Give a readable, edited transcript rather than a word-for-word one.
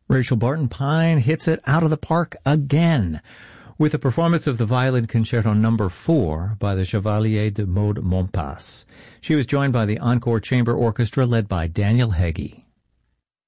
Rachel Barton Pine hits it out of the park again with a performance of the Violin Concerto No. 4 by the Chevalier de Maud Montpas. She was joined by the Encore Chamber Orchestra led by Daniel Heggie.